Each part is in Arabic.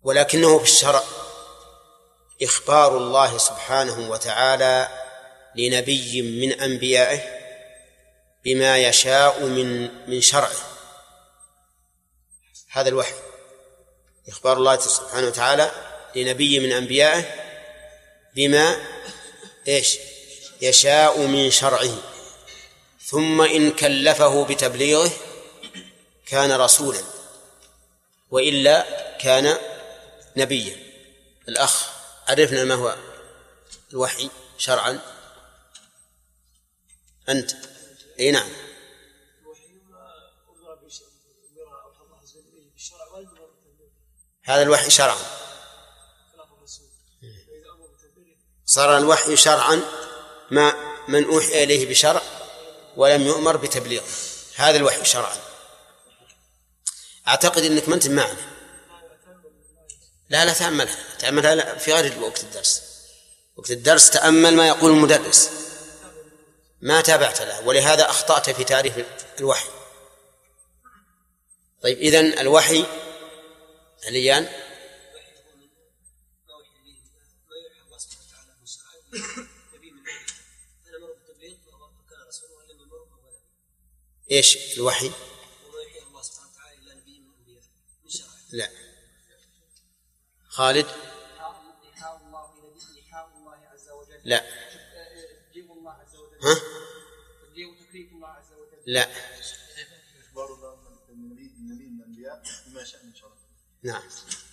ولكنه في الشرع إخبار الله سبحانه وتعالى لنبي من أنبيائه بما يشاء من شرعه. هذا الوحي، إخبار الله سبحانه وتعالى لنبي من أنبيائه بما يشاء من شرعه، ثم إن كلفه بتبليغه كان رسولا، وإلا كان نبيا. الأخ عرفنا ما هو الوحي شرعا. أنت أي نعم. هذا الوحي شرعا. صار الوحي شرعا ما من أوحي إليه بشرع ولم يؤمر بتبليغه، هذا الوحي شرعا. أعتقد أنك ما أنت معنا. لا تأملها في غير وقت الدرس. وقت الدرس تأمل ما يقول المدرس، ما تابعت له، ولهذا أخطأت في تعريف الوحي. طيب، إذن الوحي عليان إيش الوحي؟ لا. خالد لا. ها؟ لا. نعم،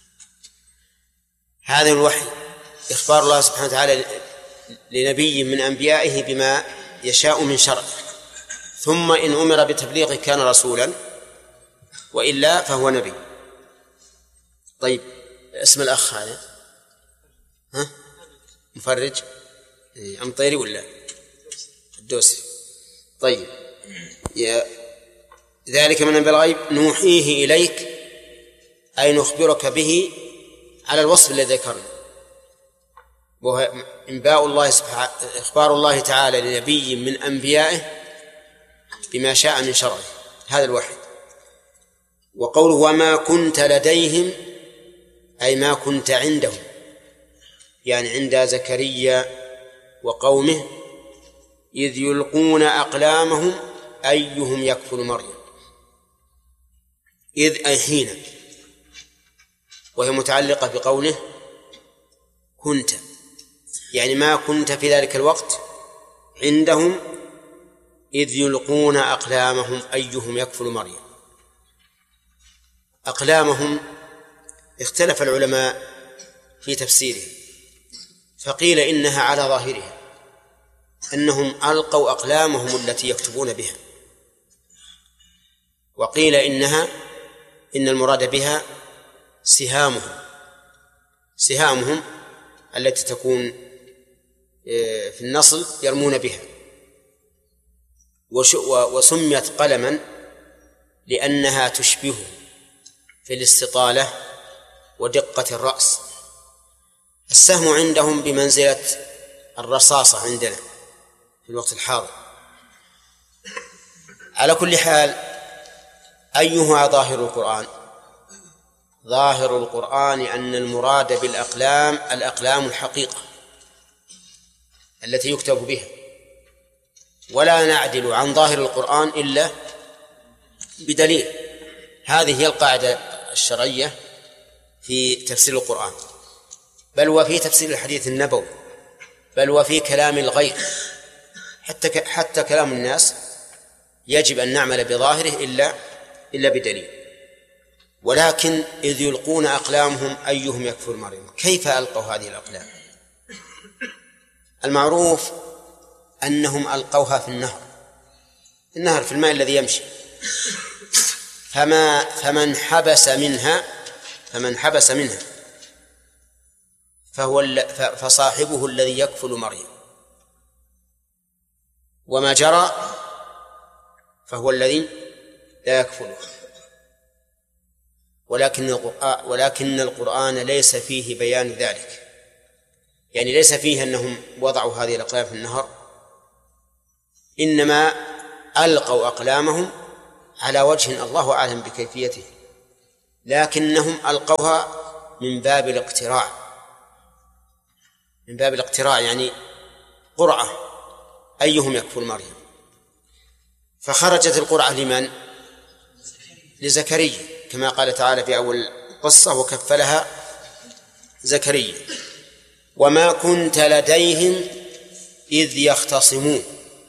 هذا الوحي إخبار الله سبحانه وتعالى لنبي من أنبيائه بما يشاء من شرع، ثم إن أمر بتبليغه كان رسولا، وإلا فهو نبي. طيب، اسم الأخ هذا ها؟ مفرج أمطيري ولا الدوسي؟ طيب، ذلك من أنباء الغيب نوحيه إليك، أي نخبرك به على الوصف الذي ذكرنا، وهو إنباء الله سبحانه، إخبار الله تعالى لنبي من أنبيائه بما شاء من شرعه، هذا الوحي. وقوله وما كنت لديهم أي ما كنت عندهم، يعني عند زكريا وقومه إذ يلقون أقلامهم أيهم يكفل مريم. إذ أي حين، وهي متعلقة بقوله كنت، يعني ما كنت في ذلك الوقت عندهم إذ يلقون أقلامهم أيهم يكفل مريم. أقلامهم اختلف العلماء في تفسيره، فقيل إنها على ظاهرها أنهم ألقوا أقلامهم التي يكتبون بها، وقيل إن المراد بها سهامهم التي تكون في النصل يرمون بها، وسميت قلما لأنها تشبهه في الاستطالة ودقة الرأس. السهم عندهم بمنزلة الرصاصة عندنا في الوقت الحاضر. على كل حال، أيها ظاهر القرآن؟ ظاهر القرآن أن المراد بالأقلام الأقلام الحقيقة التي يكتب بها، ولا نعدل عن ظاهر القرآن إلا بدليل. هذه هي القاعدة الشرعية في تفسير القرآن، بل وفي تفسير الحديث النبوي، بل وفي كلام الغير، حتى كلام الناس يجب أن نعمل بظاهره إلا بدليل. ولكن إذ يلقون أقلامهم أيهم يكفر مريم، كيف ألقوا هذه الأقلام؟ المعروف أنهم ألقوها في النهر في الماء الذي يمشي، فمن حبس منها فصاحبه الذي يكفل مريم، وما جرى فهو الذي لا يكفله. ولكن القرآن ليس فيه بيان ذلك، يعني ليس فيه أنهم وضعوا هذه الأقلام في النهر، إنما ألقوا أقلامهم على وجه الله أعلم بكيفيته، لكنهم ألقوها من باب الاقتراع، من باب الاقتراع يعني قرعة أيهم يكفل مريم، فخرجت القرعة لمن؟ لزكريا، كما قال تعالى في أول القصة وكفلها زكريا. وما كنت لديهم إذ يختصمون،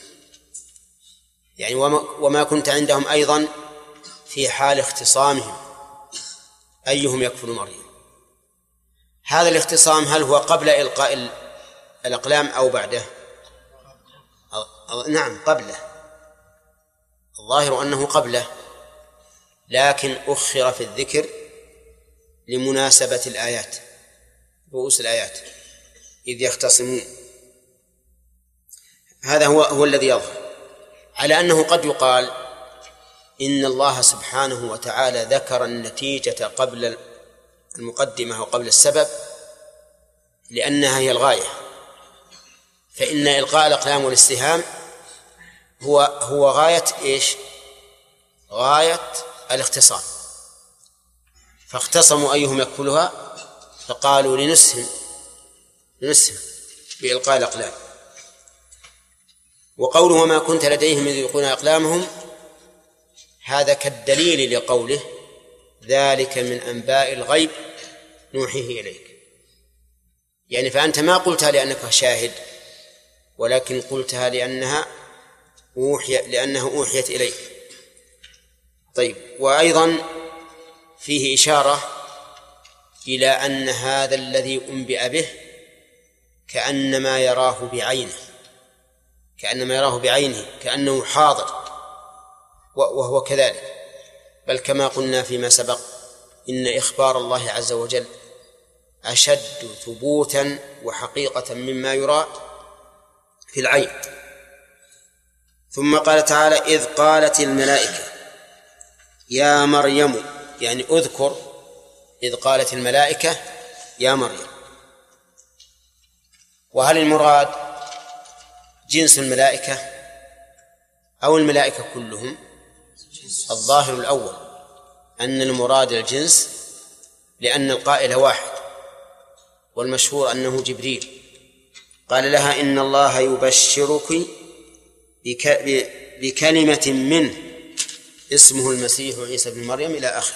يعني وما كنت عندهم أيضا في حال اختصامهم أيهم يكفل مريم. هذا الاختصام هل هو قبل إلقاء الأقلام أو بعده؟ نعم قبله، الظاهر أنه قبله، لكن أخر في الذكر لمناسبة الآيات، رؤوس الآيات، إذ يختصمون. هذا هو الذي يظهر، على أنه قد يقال إن الله سبحانه وتعالى ذكر النتيجة قبل المقدمة وقبل السبب لأنها هي الغاية، فإن إلقاء الأقلام والاستهام هو غاية إيش؟ غاية الاختصام، فاختصموا أيهم يكفلها فقالوا لنسهم بإلقاء الأقلام. وقوله وما كنت لديهم إذ يلقون أقلامهم هذا كالدليل لقوله ذلك من أنباء الغيب نوحيه إليك، يعني فأنت ما قلتها لأنك شاهد، ولكن قلتها لأنها أوحيت إليك. طيب، وأيضا فيه إشارة إلى أن هذا الذي أنبئ به كأنما يراه بعينه كأنه حاضر، وهو كذلك، بل كما قلنا فيما سبق إن إخبار الله عز وجل أشد ثبوتا وحقيقة مما يرى في العين. ثم قال تعالى إذ قالت الملائكة يا مريم، يعني أذكر إذ قالت الملائكة يا مريم. وهل المراد جنس الملائكة أو الملائكة كلهم؟ الظاهر الأول أن المراد الجنس، لأن القائل واحد، والمشهور أنه جبريل قال لها إن الله يبشرك بكلمة منه اسمه المسيح عيسى بن مريم إلى آخره.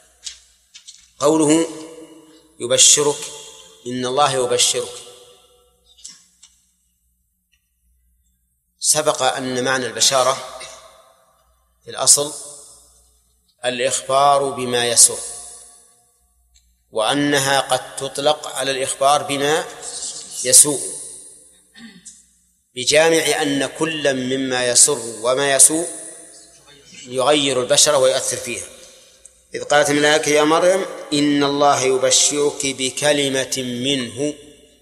قوله يبشرك، إن الله يبشرك، سبق أن معنى البشارة في الأصل الإخبار بما يسر، وأنها قد تطلق على الإخبار بما يسوء، بجامع أن كل مما يسر وما يسوء يغير البشرة ويؤثر فيها. إذ قالت الملائكة يا مريم إن الله يبشرك بكلمة منه،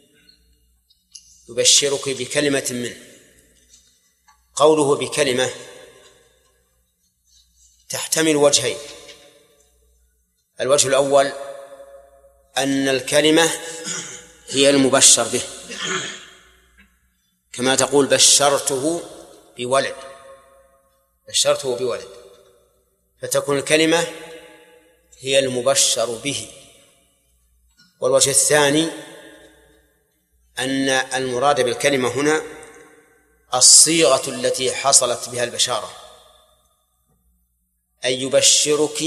يبشرك بكلمة منه. قوله بكلمة تحتمل وجهين: الوجه الأول أن الكلمة هي المبشر به، كما تقول بشرته بولد، فتكون الكلمة هي المبشر به. والوجه الثاني أن المراد بالكلمة هنا الصيغة التي حصلت بها البشارة، أي يبشرك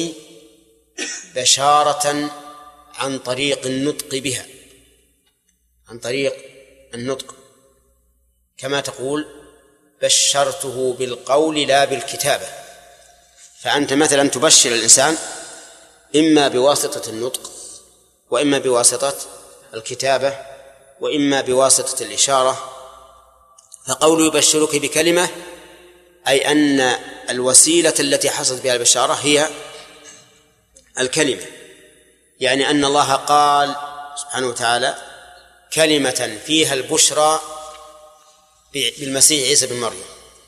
بشارة عن طريق النطق بها، عن طريق النطق، كما تقول بشرته بالقول لا بالكتابة. فأنت مثلا تبشر الإنسان إما بواسطة النطق، وإما بواسطة الكتابة، وإما بواسطة الإشارة. فقول يبشرك بكلمة أي أن الوسيلة التي حصلت بها البشارة هي الكلمة، يعني أن الله قال سبحانه وتعالى كلمة فيها البشرى بالمسيح عيسى بن مريم.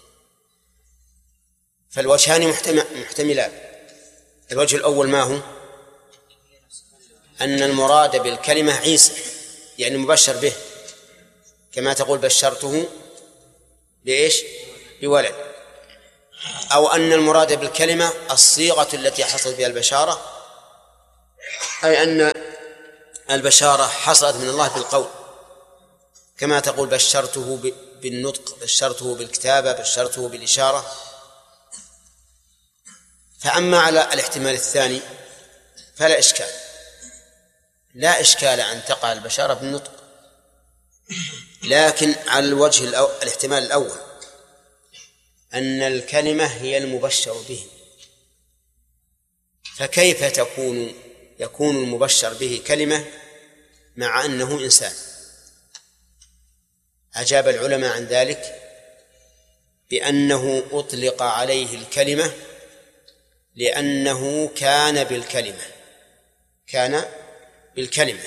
فالوجهان محتملان. الوجه الأول ما هو؟ أن المراد بالكلمة عيسى، يعني مبشر به، كما تقول بشرته بإيش؟ بولد. أو أن المراد بالكلمة الصيغة التي حصلت بها البشارة، أي أن البشارة حصلت من الله بالقول، كما تقول بشرته بالنطق، بشرته بالكتابة، بشرته بالإشارة. فأما على الاحتمال الثاني فلا إشكال، لا إشكال أن تقع البشارة بالنطق، لكن على الوجه الاحتمال الأول أن الكلمة هي المبشر به، فكيف يكون المبشر به كلمة مع أنه إنسان؟ أجاب العلماء عن ذلك بأنه أطلق عليه الكلمة لأنه كان بالكلمة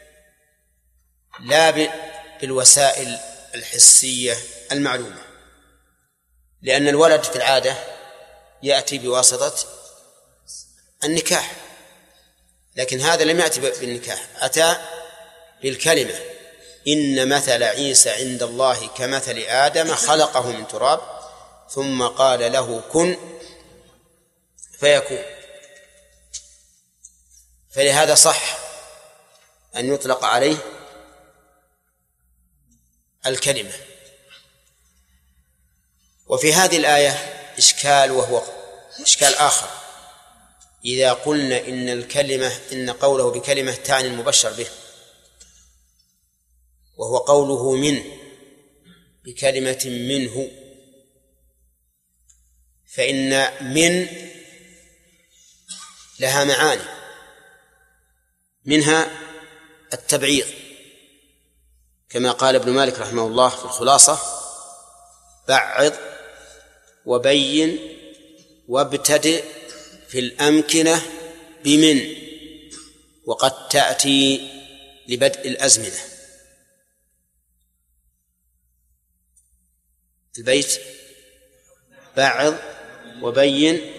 لا بالوسائل الحسية المعلومة، لأن الولد في العادة يأتي بواسطة النكاح، لكن هذا لم يأتي بالنكاح، أتى بالكلمة. إن مثل عيسى عند الله كمثل آدم خلقه من تراب ثم قال له كن فيكون. فلهذا صح أن يطلق عليه الكلمة. وفي هذه الآية إشكال، وهو إشكال آخر. إذا قلنا إن قوله بكلمة تعني المبشر به، وهو قوله من بكلمة منه، فإن من لها معاني، منها التبعيض، كما قال ابن مالك رحمه الله في الخلاصة: بعض وبين وابتدئ في الأمكنة بمن، وقد تأتي لبدء الأزمنة. البيت بعض وبين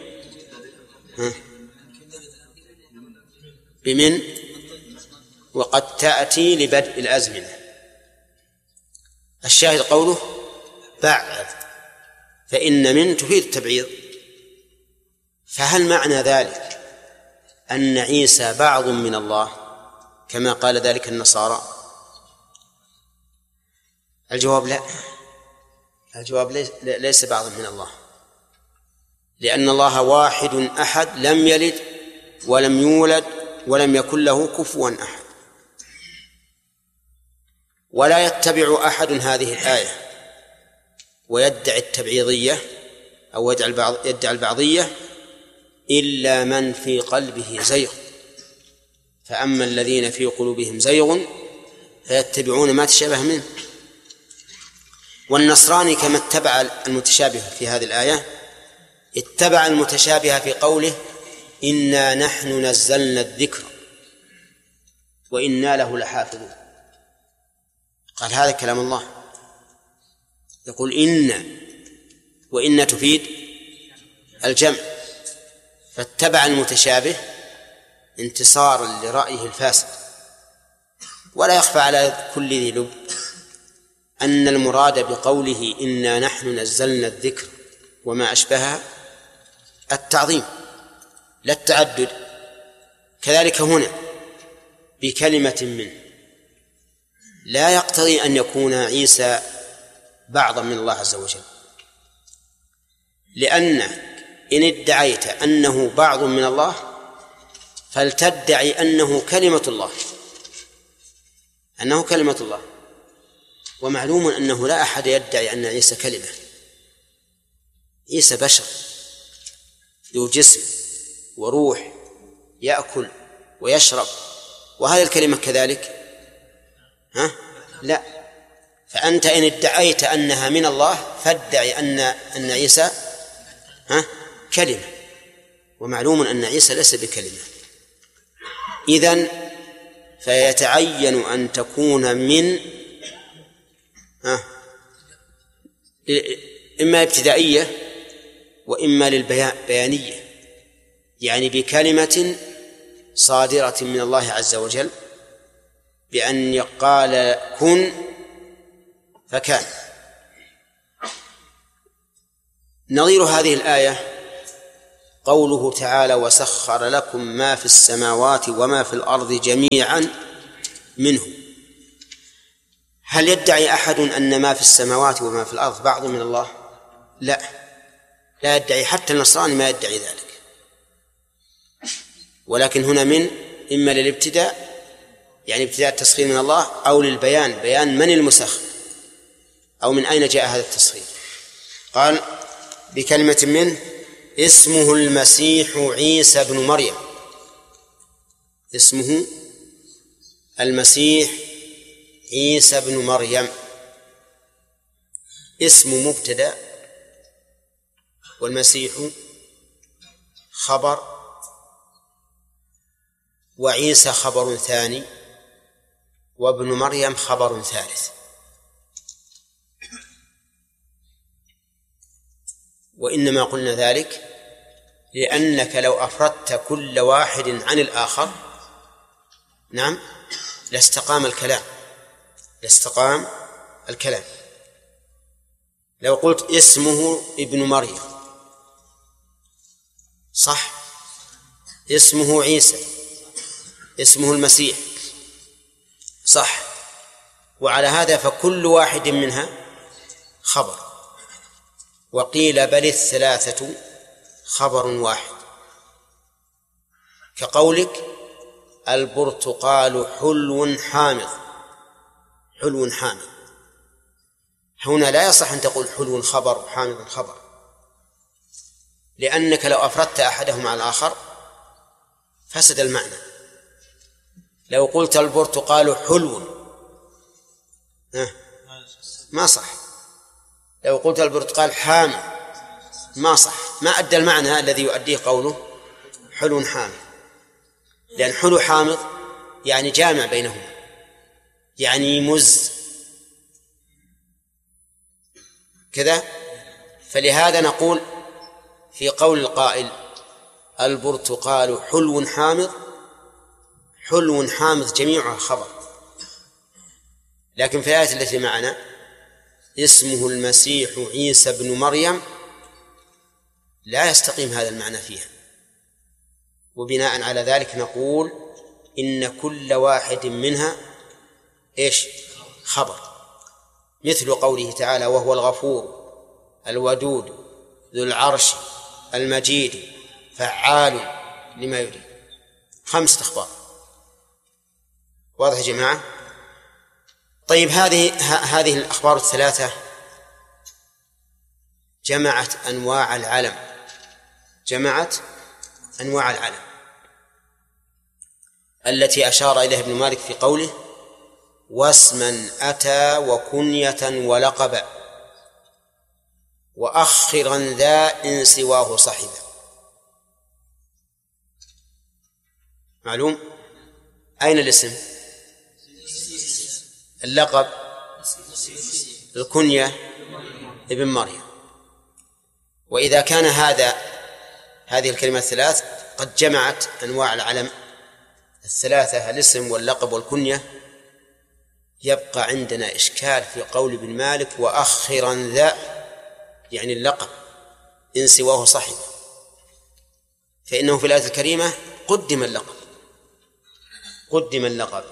بمن وقد تأتي لبدء الأزمنة. الشاهد قوله بعض، فإن من تفيد التبعيض. فهل معنى ذلك أن عيسى بعض من الله كما قال ذلك النصارى؟ الجواب لا، الجواب ليس بعض من الله، لأن الله واحد أحد لم يلد ولم يولد ولم يكن له كفوا أحد. ولا يتبع أحد هذه الآية ويدعي التبعيضية أو يدعي البعضية إلا من في قلبه زيغ، فأما الذين في قلوبهم زيغ فيتبعون ما تشابه منه. والنصراني كما اتبع المتشابه في هذه الآية اتبع المتشابه في قوله إنا نحن نزلنا الذكر وإنا له لحافظون. قال هذا كلام الله، يقول إن، وإن تفيد الجمع، فاتبع المتشابه انتصارا لرأيه الفاسد. ولا يخفى على كل ذي لب أن المراد بقوله إنا نحن نزلنا الذكر وما أشبهها التعظيم لا التعدد. كذلك هنا بكلمة منه لا يقتضي أن يكون عيسى بعضا من الله عز وجل، لأنك إن ادعيت أنه بعض من الله فلتدعي أنه كلمة الله، أنه كلمة الله. ومعلوم أنه لا أحد يدعي أن عيسى كلمة. عيسى بشر ذو جسم وروح، يأكل ويشرب، وهذه الكلمة كذلك لا. فأنت إن ادعيت أنها من الله فادعي أن عيسى كلمة، ومعلوم أن عيسى ليس بكلمة. إذن فيتعين أن تكون من إما ابتدائية وإما للبيانية، يعني بكلمة صادرة من الله عز وجل بأن يقال كن فكان. نظير هذه الآية قوله تعالى: وسخر لكم ما في السماوات وما في الأرض جميعا منه. هل يدعي أحد أن ما في السماوات وما في الأرض بعض من الله؟ لا يدعي، حتى النصراني ما يدعي ذلك. ولكن هنا من إما للابتداء، يعني ابتداء التسخير من الله، أو للبيان، بيان من المسخر أو من أين جاء هذا التسخير. قال بكلمة منه اسمه المسيح عيسى بن مريم. اسمه المسيح عيسى بن مريم. اسم مبتدأ، والمسيح خبر، وعيسى خبر ثاني، وابن مريم خبر ثالث. وإنما قلنا ذلك لأنك لو أفردت كل واحد عن الآخر نعم لاستقام الكلام. لو قلت اسمه ابن مريم صح، اسمه عيسى، اسمه المسيح صح، وعلى هذا فكل واحد منها خبر. وقيل بل الثلاثة خبر واحد، كقولك البرتقال حلو حامض. هنا لا يصح أن تقول حلو خبر وحامض خبر، لأنك لو أفردت أحدهم على الآخر فسد المعنى. لو قلت البرتقال حلو ما صح، لو قلت البرتقال حامض ما صح، ما أدى المعنى الذي يؤديه قوله حلو حامض، لأن حلو حامض يعني جامع بينهما، يعني مز كذا. فلهذا نقول في قول القائل البرتقال حلو حامض جميعها خبر. لكن في الآية التي معنا اسمه المسيح عيسى بن مريم لا يستقيم هذا المعنى فيها، وبناء على ذلك نقول إن كل واحد منها إيش؟ خبر، مثل قوله تعالى وهو الغفور الودود ذو العرش المجيد فعال لما يريد. 5 أخبار. واضح يا جماعة؟ طيب هذه الأخبار الثلاثة جمعت أنواع العلم التي أشار إليها ابن مالك في قوله واسما أتى وكنية ولقبا وأخرا ذا إن سواه صحبا. معلوم؟ أين الاسم؟ اللقب الكنية ابن مريم. وإذا كان هذه الكلمات الثلاث قد جمعت أنواع العلم الثلاثة الاسم واللقب والكنية، يبقى عندنا إشكال في قول ابن مالك وأخرا ذا، يعني اللقب إن سواه صحب، فإنه في الآية الكريمة قدم اللقب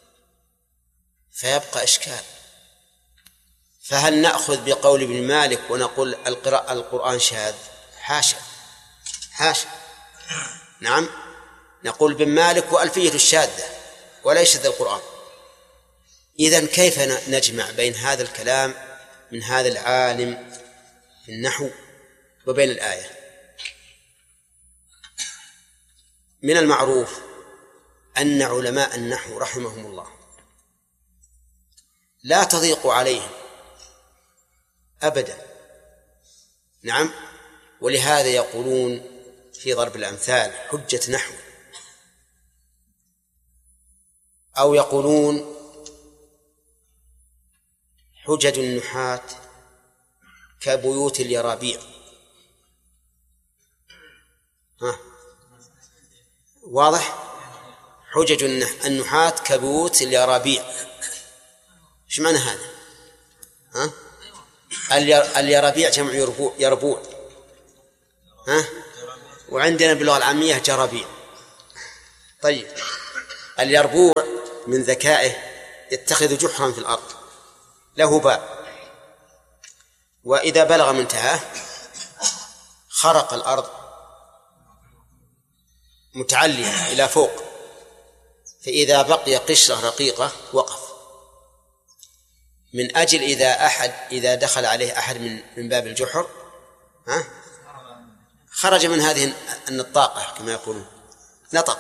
فيبقى إشكال. فهل نأخذ بقول ابن مالك ونقول القرآن شاذ؟ حاشا. نعم، نقول ابن مالك وألفية الشاذة ولا يشذ القرآن. إذن كيف نجمع بين هذا الكلام من هذا العالم في النحو وبين الآية؟ من المعروف أن علماء النحو رحمهم الله لا تضيق عليهم أبدا. نعم، ولهذا يقولون في ضرب الأمثال حجة نحو، أو يقولون حجج النحاة كبيوت اليرابيع. واضح؟ حجج النحاة كبيوت اليرابيع. ايش معنى هذا؟ اليرابيع جمع يربوع، وعندنا باللغة العامية جرابيع. طيب اليربوع من ذكائه يتخذ جحرا في الأرض له باب، وإذا بلغ منتهاه خرق الأرض متعلية إلى فوق، فإذا بقي قشرة رقيقة وقف، من أجل إذا دخل عليه أحد من باب الجحر خرج من هذه النطاقة كما يقولون، نطق.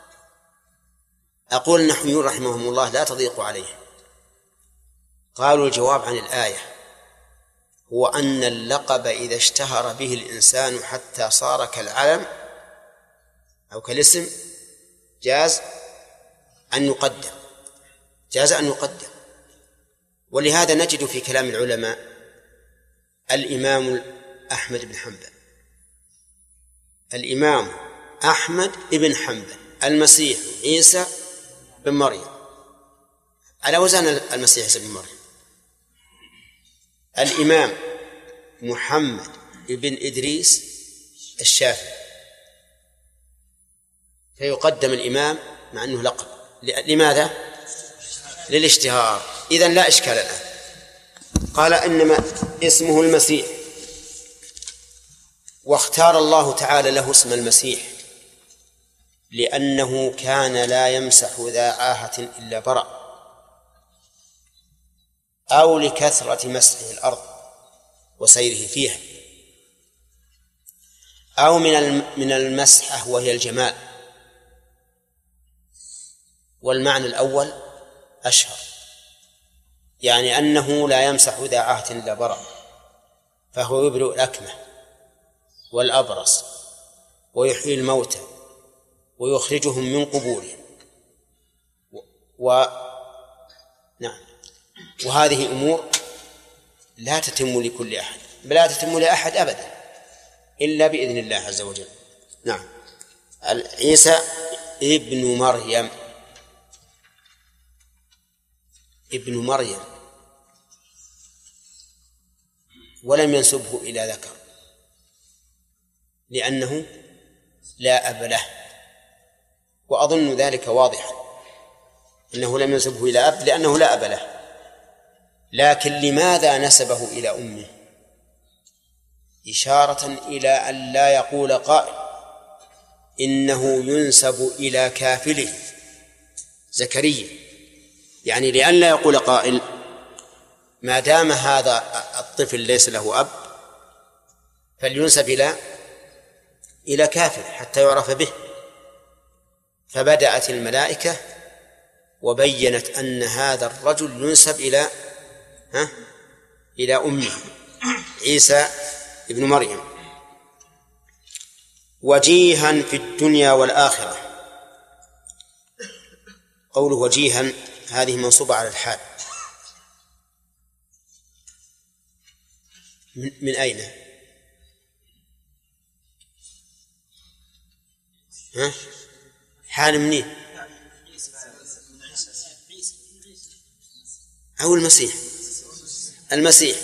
أقول النحويون رحمهم الله لا تضيقوا عليه. قالوا الجواب عن الآية هو أن اللقب إذا اشتهر به الإنسان حتى صار كالعلم أو كالاسم جاز أن يقدم. ولهذا نجد في كلام العلماء الإمام أحمد بن حنبل المسيح عيسى بن مريم، على وزن المسيح عيسى بن مريم. الإمام محمد بن إدريس الشافعي، فيقدم الإمام مع أنه لقب. لماذا؟ للاشتهار. إذن لا إشكال الآن. قال إنما اسمه المسيح، واختار الله تعالى له اسم المسيح لأنه كان لا يمسح ذا عاهة إلا برأ، أو لكثرة مسحه الأرض وسيره فيها، أو من المسحة وهي الجمال. والمعنى الأول أشهر، يعني أنه لا يمسح ذا عاهة إلا برأ، فهو يبرئ الأكمه والأبرص ويحيي الموتى ويخرجهم من قبورهم وهذه أمور لا تتم لكل أحد، بل لا تتم لأحد أبدا إلا بإذن الله عز وجل. نعم. عيسى ابن مريم ولم ينسبه إلى ذكر لأنه لا أب له، وأظن ذلك واضحا، إنه لم ينسبه إلى أب لأنه لا أب له. لكن لماذا نسبه إلى أمه؟ إشارة إلى أن لا يقول قائل إنه ينسب إلى كافله زكريا، يعني لأن لا يقول قائل ما دام هذا الطفل ليس له أب فلينسب إلى كافر حتى يعرف به. فبدأت الملائكة وبينت أن هذا الرجل ينسب إلى أمه عيسى ابن مريم. وجيها في الدنيا والآخرة، قوله وجيها هذه منصوبة على الحال. من أين؟ حال منين؟ أو المسيح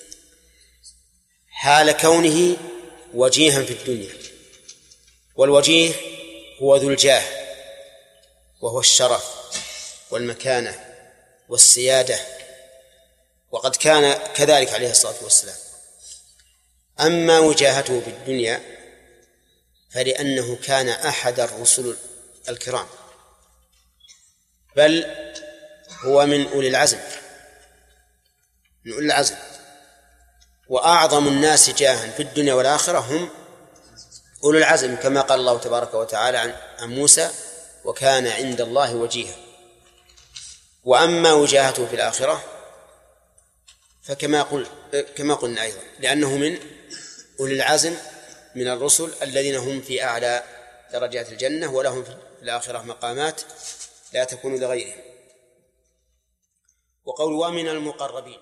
حال كونه وجيها في الدنيا. والوجيه هو ذو الجاه، وهو الشرف والمكانة والسيادة، وقد كان كذلك عليه الصلاة والسلام. أما وجاهته في الدنيا فلأنه كان أحد الرسل الكرام، بل هو من أولي العزم، وأعظم الناس جاها في الدنيا والآخرة هم أولي العزم، كما قال الله تبارك وتعالى عن موسى وكان عند الله وجيها. وأما وجاهته في الآخرة فكما قلنا أيضا لأنه من أولي العزم من الرسل الذين هم في أعلى درجات الجنة، ولهم في الآخرة مقامات لا تكون لغيرهم. وقول ومن المقربين،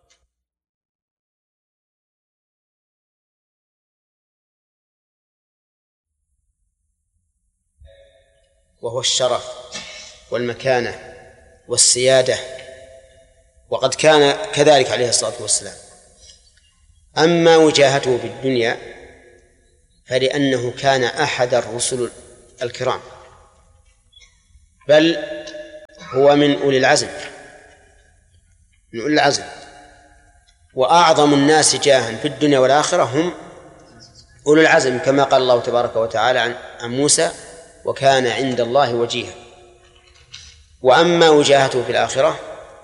وهو الشرف والمكانة والسيادة، وقد كان كذلك عليه الصلاة والسلام. أما وجاهته في الدنيا فلأنه كان أحد الرسل الكرام، بل هو من أولي العزم، من أولي العزم. وأعظم الناس جاها في الدنيا والآخرة هم أولو العزم، كما قال الله تبارك وتعالى عن موسى: وكان عند الله وجيها. وأما وجاهته في الآخرة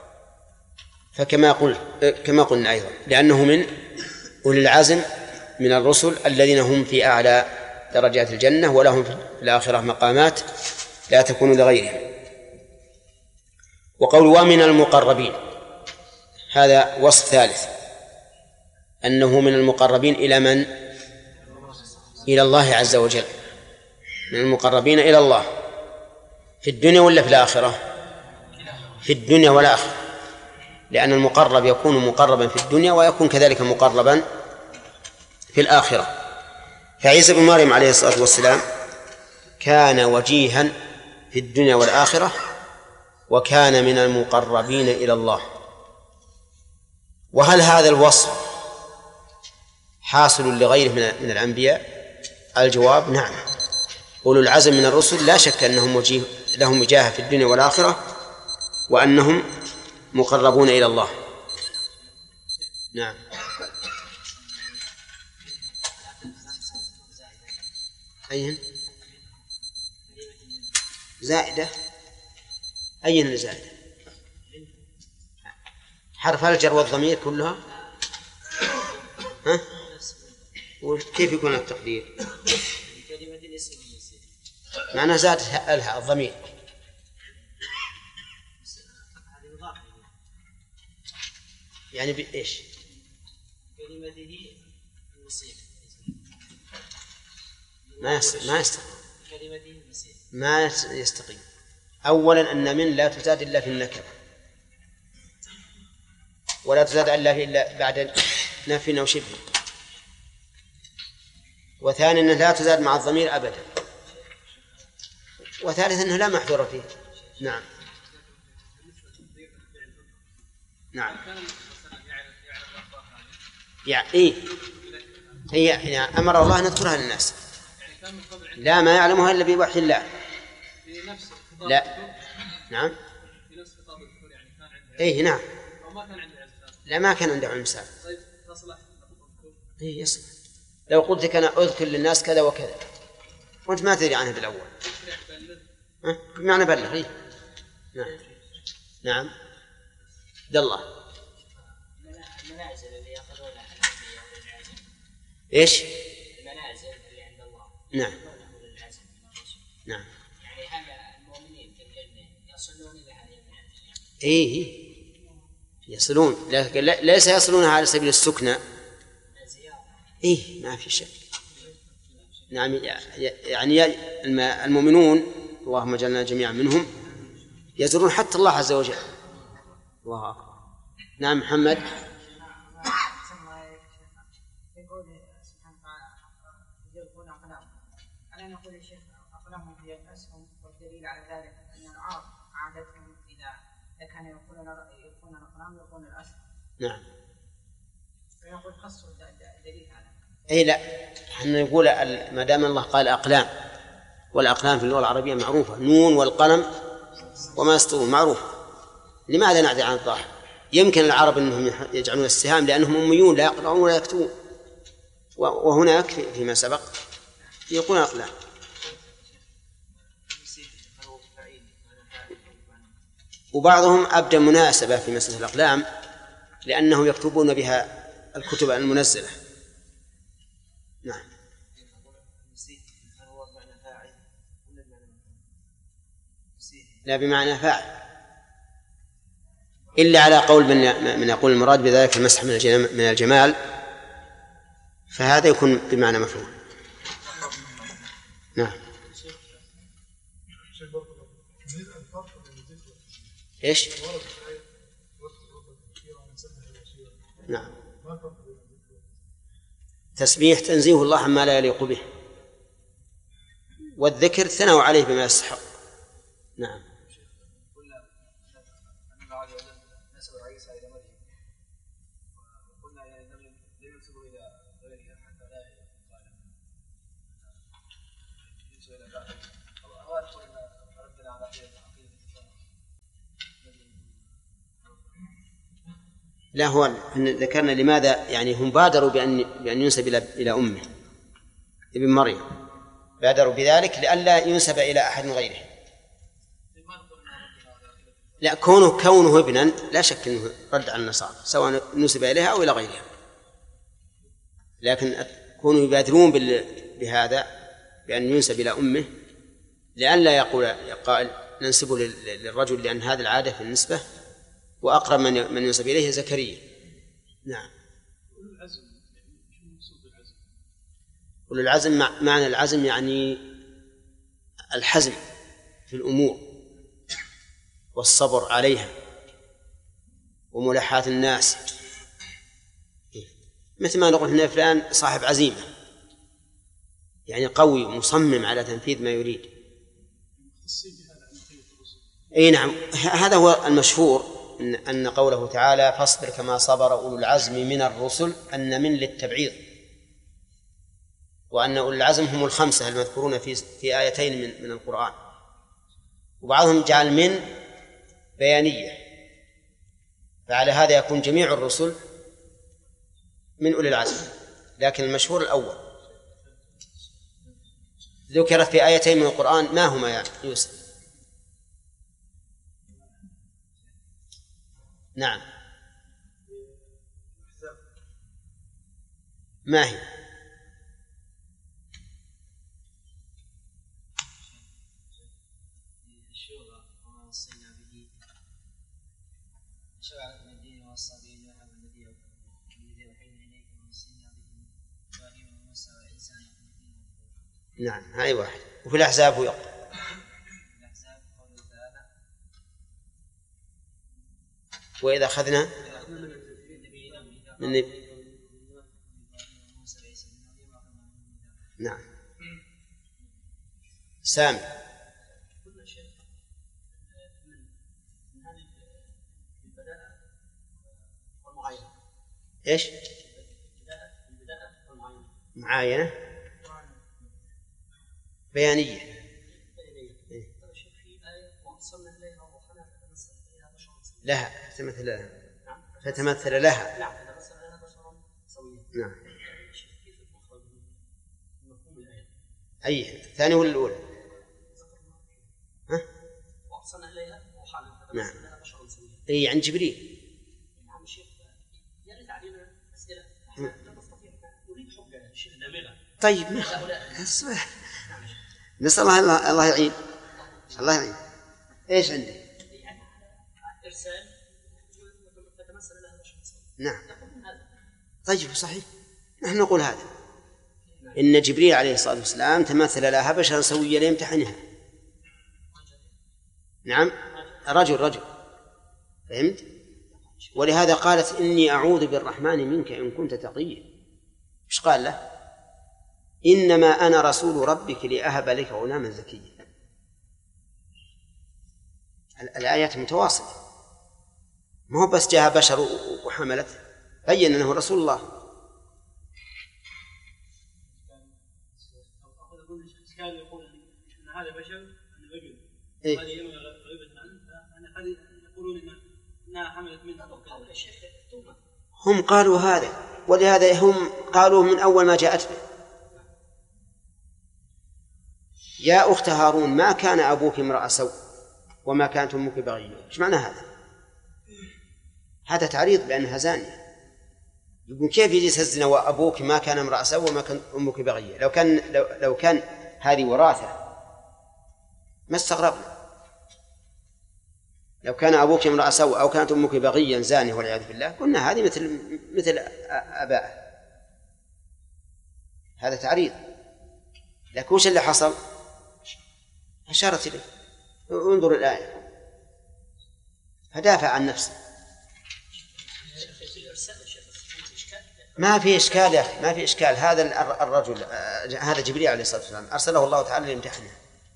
كما قلنا أيضا، لأنه من أولي العزم من الرسل الذين هم في أعلى درجات الجنة، ولهم في الآخرة مقامات لا تكون لغيرهم. وقول ومن المقربين، هذا وصف ثالث، أنه من المقربين إلى من؟ إلى الله عز وجل، من المقربين إلى الله في الدنيا ولا في الآخرة؟ في الدنيا والآخرة، لأن المقرب يكون مقربا في الدنيا ويكون كذلك مقربا في الآخرة. فعيسى بن مريم عليه الصلاة والسلام كان وجيها في الدنيا والآخرة، وكان من المقربين إلى الله. وهل هذا الوصف حاصل لغيره من الأنبياء؟ الجواب: نعم. أولو العزم من الرسل لا شك أنهم لهم وجاهة في الدنيا والآخرة، وأنهم مقربون إلى الله. نعم. أين زائدة؟ أين زائدة؟ حرف الجر والضمير كلها؟ ها؟ وكيف يكون التقدير؟ معناه زاد الها الضمير. يعني بإيش؟ كلمته المسيح ما يستقيم. أولا أن من لا تزاد إلا في النكرة، ولا تزاد إلا بعد نفي أو شبه. وثانيا أنه لا تزاد مع الضمير أبدا. وثالثا أنه لا محذور فيه. نعم. نعم. يعني هي أمر الله أن يذكرها للناس، لا ما يعلمها إلا بوحي الله. لا. نعم. إيه نعم. لا ما كان عنده علم سابق. إيه يصلح. لو قلت لك أنا أذكر للناس كذا وكذا وأنت ما تدري عنه بالأول، بمعنى بلغ. إيه؟ نعم. نعم. عبد الله. المنازل اللي يأخذونها الأنبياء والعزم. إيش؟ المنازل اللي عند الله. نعم. نعم. يعني هذا المؤمنين في الجنة يصلون إلى هذه المنازل. إيه يصلون، لكن ليس يصلونها على سبيل السكنى. إيه ما في شك. نعم. يعني المؤمنون، اللهم اجعلنا جميعا منهم، يزورون حتى الله عز وجل. الله أكبر. نعم محمد. أنا نقول يا شيخ أقلامهم هي الأسهم، والدليل على ذلك أن العرب عادتهم إذا كان يقولون الأقلام يقولون الأسهم. نعم. فنقول خصوا الدليل على. أي لا، احنا نقول ما دام الله قال أقلام، والأقلام في اللغة العربية معروفة، نون والقلم وما يسطرون معروف. لماذا نعدل عن الظاهر؟ يمكن العرب أنهم يجعلون السهام لأنهم أميون لا يقرؤون ولا يكتبون، وهناك فيما سبق يقولون أقلام. وبعضهم أبدى مناسبة في مسألة الأقلام لأنهم يكتبون بها الكتب المنزلة. نعم. لا بمعنى فاعل، إلا على قول من يقول المراد بذلك المسح من الجمال، فهذا يكون بمعنى مفعول. نعم. إيش؟ نعم. تسبيح تنزيه الله عما لا يليق به، والذكر ثنوا عليه بما يستحق. نعم. لا، هو ذكرنا لماذا، يعني هم بادروا بأن ينسب إلى أمه ابن مريم، بادروا بذلك لئلا ينسب إلى أحد غيره. لا، كونه ابنا لا شك أنه رد على النصارى سواء نسب إليها أو إلى غيرها، لكن كونوا يبادرون بهذا بأن ينسب إلى أمه لئلا يقول قائل ننسبه للرجل، لأن هذه العادة في النسبة، وأقرب من ينسب إليه زكريا. نعم. أولو العزم معنى العزم يعني الحزم في الأمور والصبر عليها وملاحاة الناس، مثل ما نقول هنا فلان صاحب عزيمة، يعني قوي مصمم على تنفيذ ما يريد. أي نعم، هذا هو المشهور أن قوله تعالى فاصبر كما صبر أولو العزم من الرسل، أن من للتبعيض، وأن أولو العزم هم الخمسة المذكورون في آيتين من القرآن، وبعضهم جعل من بيانية، فعلى هذا يكون جميع الرسل من أولي العزم، لكن المشهور الأول. ذكرت في آيتين من القرآن، ما هما يا يوسف؟ نعم، ما هي؟ نعم، هاي واحد. وفي الأحزاب هو يقول وإذا أخذنا من نعم. سامي إيش؟ معاينة بيانية. لها فتمثل لها. نعم. أي الثاني ولا الأولى؟ ها؟ نعم. أي عن جبريل. طيب نسأل الله يعين. الله يعين. إيش عندك؟ نعم. طيب صحيح، نحن نقول هذا، إن جبريل عليه الصلاة والسلام تمثل لها بشرا سويا ليمتحنها. نعم، رجل فهمت؟ ولهذا قالت إني أعوذ بالرحمن منك إن كنت تقيا. إيش قال له؟ إنما أنا رسول ربك لأهب لك غلاما زكيا. الآيات متواصلة، ما هو بس جاء بشر وحملته، بين أنه رسول الله. كان يقول أن هذا بشر أن رجل إيه؟ هذه غريبة أن قد يقولون أنها حملت منه. هم قالوا هذا، ولهذا هم قالوا من أول ما جاءت به: يا أخت هارون ما كان أبوك امرأ سوء وما كانت أمك بغيا. إيش معنى هذا؟ هذا تعريض بأنها زانية. يقول كيف يجلس الزنا وأبوك ما كان امرأ سوء وما كانت أمك بغيا؟ لو كان هذه وراثة ما استغربنا. لو كان أبوك امرأ سوء أو كانت أمك بغيا زانية والعياذ بالله قلنا هذه مثل آبائه. هذا تعريض. لكن وش اللي حصل؟ أشارت إليه. انظر الآية، فدافع عن نفسه. ما في إشكال يا أخي، ما في إشكال. هذا الرجل، هذا جبريل عليه الصلاة والسلام أرسله الله تعالى ليمتحنه،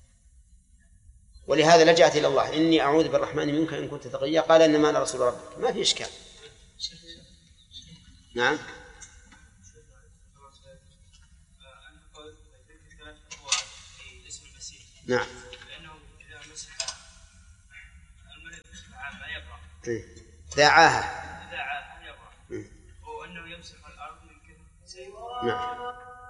ولهذا لجأت إلى الله: إني أعوذ بالرحمن منك إن كنت تقيا. قال إنما أنا رسول ربك. ما في إشكال. نعم. نعم. ذاعاها يمسح الأرض من كذا. نعم.